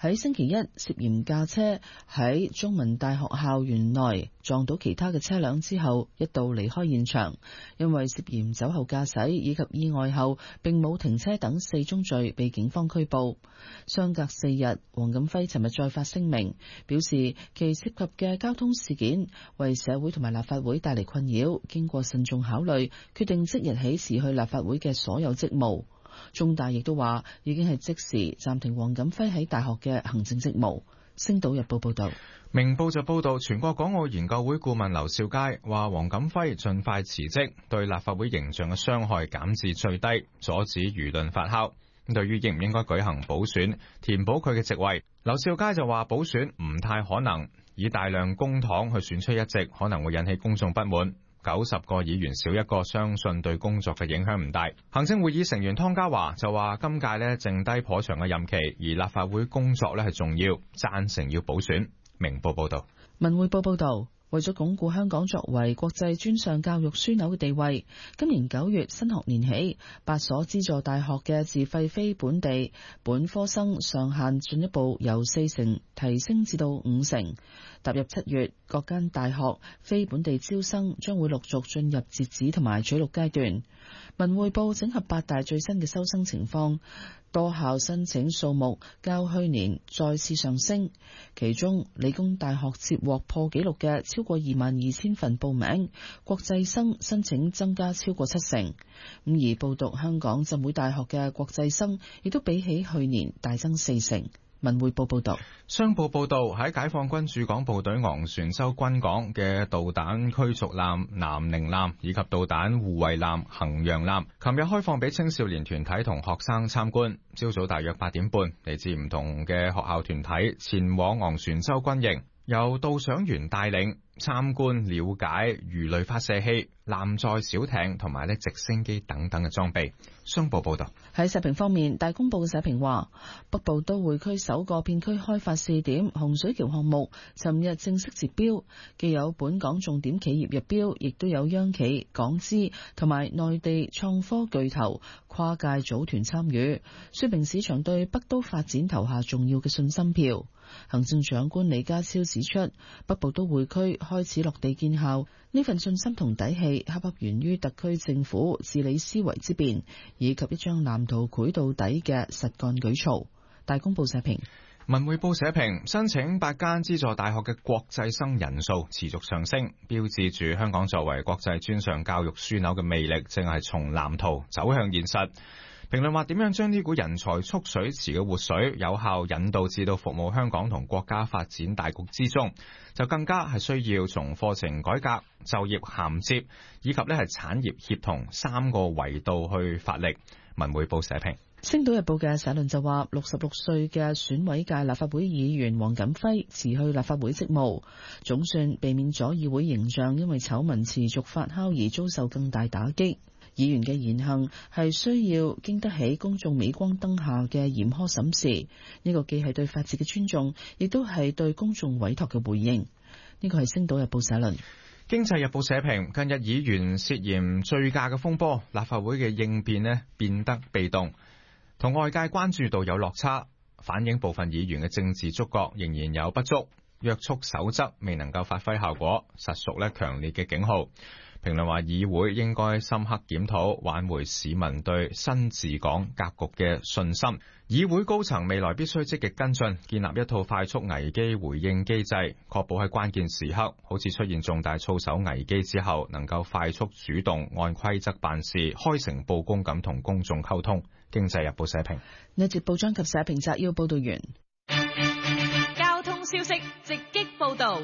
喺星期一涉嫌駕車喺中文大學校園內撞到其他嘅車輛之後，一度離開現場，因為涉嫌酒後駕駛以及意外後並冇停車等4宗罪被警方拘捕。相隔4日，黃錦輝尋日再發聲明，表示其涉及嘅交通事件為社會同埋立法會帶嚟困擾，經過慎重考慮，決定即日起辭去立法會嘅所有職務。中大亦都話已經係即時暫停黃錦輝喺大學嘅行政職務。星島日報報道。 明報就報道，全國港澳研究會顧問劉兆佳話，黃錦輝盡快辭職，對立法會形象嘅傷害減至最低，阻止輿論發酵。對於應唔應該舉行補選，填補佢嘅席位，劉兆佳就話補選唔太可能，以大量公帑去選出一席，可能會引起公眾不滿。90個議員少一個，相信對工作嘅影響唔大。行政會議成員湯家驊就話，今屆呢剩低頗長嘅任期，而立法會工作呢係重要，贊成要補選。明報報道。 文匯報報道，為咗鞏固香港作為國際專上教育樞紐嘅地位，今年9月新學年起，8所資助大學嘅自費非本地本科生上限進一步由4成提升至到5成。踏入7月，各間大學非本地招生將會陸續進入截止同埋取錄階段。文匯報整合8大最新嘅收生情況，多校申請數目較去年再次上升，其中理工大學接獲破紀錄嘅超過22,000份報名，國際生申請增加超過7成。而報讀香港浸會大學嘅國際生亦都比起去年大增4成。文匯報報道。 商報報道，喺解放軍駐港部隊昂船洲軍港嘅導彈驅逐艦南寧艦以及導彈護衛艦衡陽艦，琴日開放俾青少年團體同學生參觀。朝早大約8點半，嚟自唔同嘅學校團體前往昂船洲軍營，由導賞員帶領參觀了解魚雷發射器、艦載小艇同埋直升機等等嘅裝備。商報報道。 喺社評方面，大公報嘅社評話，北部都會區首個片區開發試點洪水橋項目尋日正式截標，既有本港重點企業入標，亦都有央企、港資同埋內地創科巨頭跨界組團參與，說明市場對北都發展投下重要嘅信心票。行政長官李家超指出，北部都會區開始落地見效，呢份信心同底氣恰恰源於特區政府治理思維之變，以及一張藍圖繪到底嘅實幹舉措。大公報社評。 文匯報社評，申請8間資助大學嘅國際生人數持續上升，標誌住香港作為國際專上教育樞紐嘅魅力正係從藍圖走向現實。評論話，點樣將呢股人才蓄水池嘅活水有效引導至到服務香港同國家發展大局之中，就更加係需要從課程改革、就業銜接以及係產業協同3個維度去發力。文匯報社評。 星島日報嘅社論就話，66歲嘅選委界立法會議員黃錦輝辭去立法會職務，總算避免咗議會形象因為醜聞持續發酵而遭受更大打擊。議員嘅言行係需要經得起公眾鎂光燈下嘅嚴苛審視，呢個既係對法治嘅尊重，亦都係對公眾委託嘅回應。呢個係星島日報社論。 經濟日報社評，近日議員涉嫌醉駕嘅風波，立法會嘅應變變得被動，同外界關注度有落差，反映部分議員嘅政治觸覺仍然有不足，約束守則未能夠發揮效果，實屬強烈嘅警號。評論話，議會應該深刻檢討，挽回市民對新治港格局嘅信心。議會高層未來必須積極跟進，建立一套快速危機回應機制，確保喺關鍵時刻，好似出現重大操守危機之後，能夠快速主動按規則辦事，開誠佈公咁同公眾溝通。經濟日報社評。 呢節報章及社評摘要報道完。 交通消息直擊報道。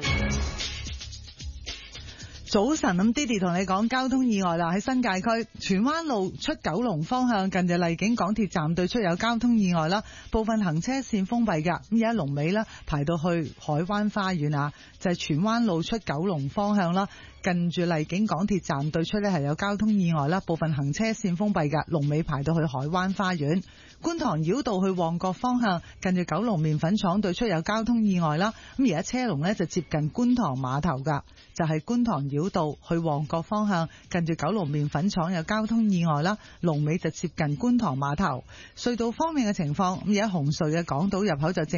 早晨，咁 Didi 同你講交通意外啦，喺新界區荃灣路出九龍方向，近住荔景港鐵站對出有交通意外啦，部分行車線封閉噶，咁而家龍尾啦排到去海灣花園啊，就係荃灣路出九龍方向啦，近住荔景港鐵站對出呢係有交通意外啦，部分行車線封閉噶，龍尾排到去海灣花園。觀塘繞道去旺角方向，近住九龍麵粉廠對出有交通意外啦，咁而家車龍呢就接近觀塘碼頭噶，就係觀塘繞道去旺角方向，近住九龍麵粉廠有交通意外啦，龍尾就接近觀塘碼頭。隧道方面嘅情況，咁而家紅隧嘅港島入口就正